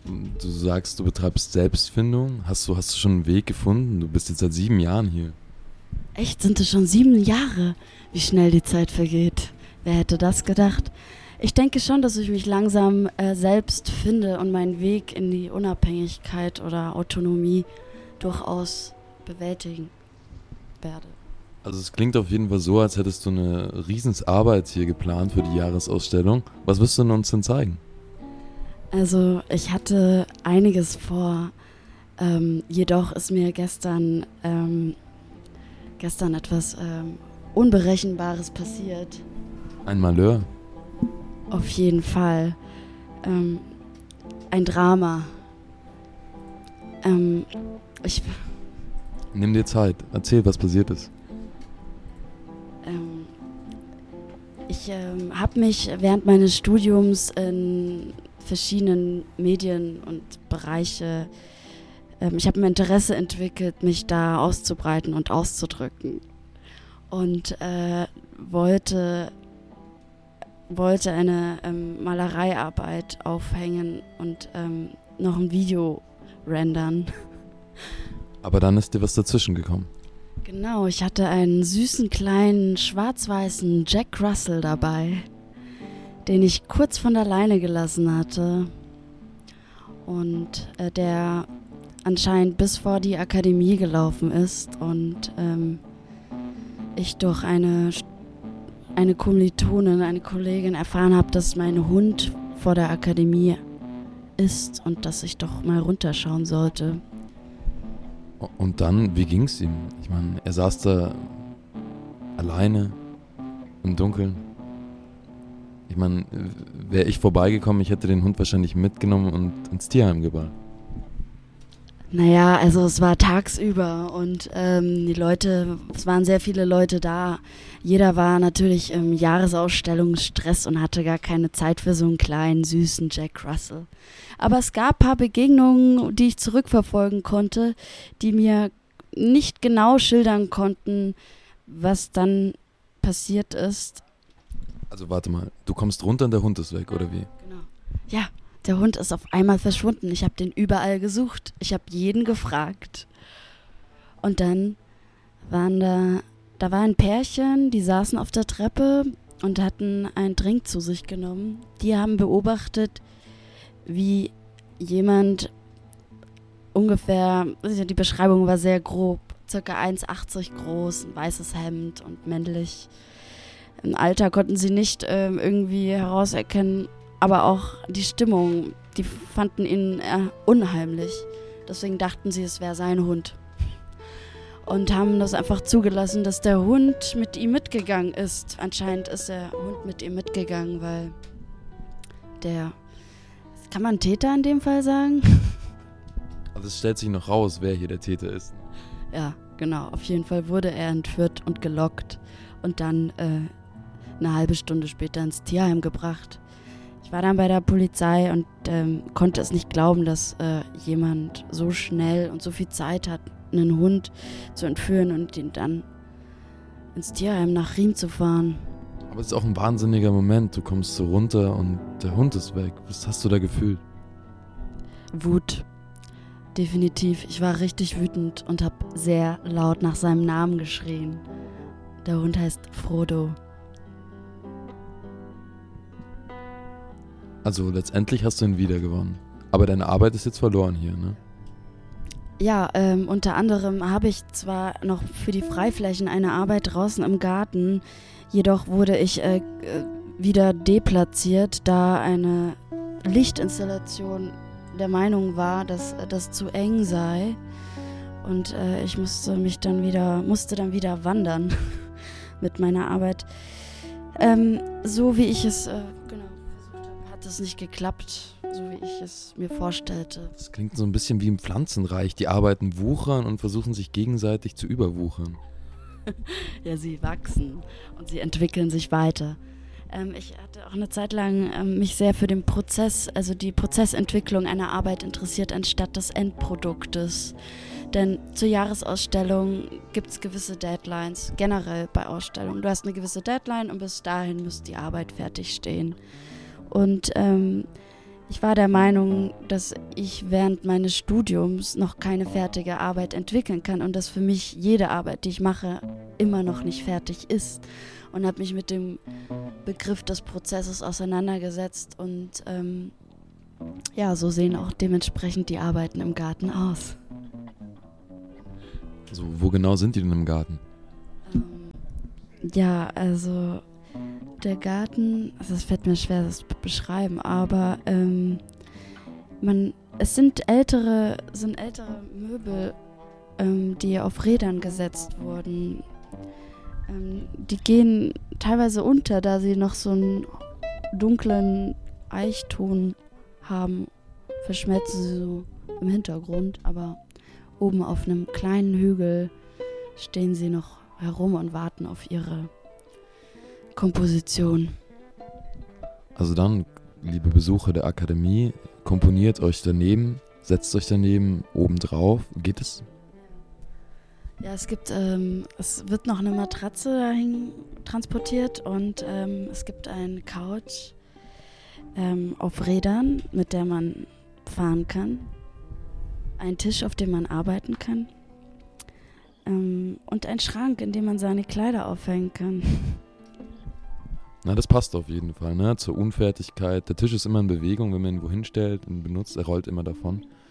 Du sagst, du betreibst Selbstfindung. Hast du schon einen Weg gefunden? Du bist jetzt seit 7 Jahren hier. Echt, sind es schon 7 Jahre? Wie schnell die Zeit vergeht. Wer hätte das gedacht? Ich denke schon, dass ich mich langsam selbst finde und meinen Weg in die Unabhängigkeit oder Autonomie durchaus bewältigen werde. Also es klingt auf jeden Fall so, als hättest du eine Riesensarbeit hier geplant für die Jahresausstellung. Was wirst du uns denn zeigen? Also ich hatte einiges vor, jedoch ist mir gestern etwas Unberechenbares passiert. Ein Malheur? Auf jeden Fall. Ein Drama. Ich Nimm dir Zeit. Erzähl, was passiert ist. Ich habe mich während meines Studiums in verschiedenen Medien und Bereiche, ich habe ein Interesse entwickelt, mich da auszubreiten und auszudrücken. Und wollte eine Malereiarbeit aufhängen und noch ein Video rendern. Aber dann ist dir was dazwischen gekommen. Genau, ich hatte einen süßen kleinen schwarz-weißen Jack Russell dabei, den ich kurz von der Leine gelassen hatte und der anscheinend bis vor die Akademie gelaufen ist und ich durch eine Kommilitonin, eine Kollegin erfahren habe, dass mein Hund vor der Akademie ist und dass ich doch mal runterschauen sollte. Und dann, wie ging's ihm? Ich meine, er saß da alleine im Dunkeln. Ich meine, wäre ich vorbeigekommen, ich hätte den Hund wahrscheinlich mitgenommen und ins Tierheim gebracht. Naja, also es war tagsüber und es waren sehr viele Leute da. Jeder war natürlich im Jahresausstellungsstress und hatte gar keine Zeit für so einen kleinen, süßen Jack Russell. Aber es gab ein paar Begegnungen, die ich zurückverfolgen konnte, die mir nicht genau schildern konnten, was dann passiert ist. Also warte mal, du kommst runter und der Hund ist weg, oder wie? Genau. Ja. Der Hund ist auf einmal verschwunden. Ich habe den überall gesucht. Ich habe jeden gefragt. Und dann da war ein Pärchen, die saßen auf der Treppe und hatten einen Drink zu sich genommen. Die haben beobachtet, wie jemand ungefähr, die Beschreibung war sehr grob, ca. 1,80 groß, ein weißes Hemd und männlich. Im Alter konnten sie nicht irgendwie herauserkennen, aber auch die Stimmung, die fanden ihn unheimlich. Deswegen dachten sie, es wäre sein Hund. Und haben das einfach zugelassen, dass der Hund mit ihm mitgegangen ist. Anscheinend ist der Hund mit ihm mitgegangen, weil kann man Täter in dem Fall sagen? Also es stellt sich noch raus, wer hier der Täter ist. Ja, genau. Auf jeden Fall wurde er entführt und gelockt und dann eine halbe Stunde später ins Tierheim gebracht. Ich war dann bei der Polizei und konnte es nicht glauben, dass jemand so schnell und so viel Zeit hat, einen Hund zu entführen und ihn dann ins Tierheim nach Riem zu fahren. Aber es ist auch ein wahnsinniger Moment. Du kommst so runter und der Hund ist weg. Was hast du da gefühlt? Wut. Definitiv. Ich war richtig wütend und habe sehr laut nach seinem Namen geschrien. Der Hund heißt Frodo. Also letztendlich hast du ihn wiedergewonnen. Aber deine Arbeit ist jetzt verloren hier, ne? Ja, unter anderem habe ich zwar noch für die Freiflächen eine Arbeit draußen im Garten, jedoch wurde ich wieder deplatziert, da eine Lichtinstallation der Meinung war, dass das zu eng sei. Und ich musste dann wieder wandern mit meiner Arbeit. So wie ich es versucht habe, hat es nicht geklappt, so wie ich es mir vorstellte. Das klingt so ein bisschen wie im Pflanzenreich. Die arbeiten wuchern und versuchen sich gegenseitig zu überwuchern. Ja, sie wachsen und sie entwickeln sich weiter. Ich hatte auch eine Zeit lang mich sehr für den Prozess, also die Prozessentwicklung einer Arbeit interessiert, anstatt des Endproduktes. Denn zur Jahresausstellung gibt es gewisse Deadlines, generell bei Ausstellungen. Du hast eine gewisse Deadline und bis dahin muss die Arbeit fertig stehen. Und Ich war der Meinung, dass ich während meines Studiums noch keine fertige Arbeit entwickeln kann und dass für mich jede Arbeit, die ich mache, immer noch nicht fertig ist. Und habe mich mit dem Begriff des Prozesses auseinandergesetzt und ja, so sehen auch dementsprechend die Arbeiten im Garten aus. Also wo genau sind die denn im Garten? Ja, also der Garten, also es fällt mir schwer, das zu beschreiben, aber es sind ältere Möbel, die auf Rädern gesetzt wurden. Die gehen teilweise unter, da sie noch so einen dunklen Eichton haben, verschmelzen sie so im Hintergrund, aber oben auf einem kleinen Hügel stehen sie noch herum und warten auf ihre Komposition. Also dann, liebe Besucher der Akademie, komponiert euch daneben, setzt euch daneben obendrauf. Geht es? Ja, es wird noch eine Matratze dahin transportiert und es gibt eine Couch auf Rädern, mit der man fahren kann. Ein Tisch, auf dem man arbeiten kann. Und ein Schrank, in dem man seine Kleider aufhängen kann. Na, das passt auf jeden Fall, ne? Zur Unfertigkeit. Der Tisch ist immer in Bewegung, wenn man ihn wohin stellt und benutzt, er rollt immer davon.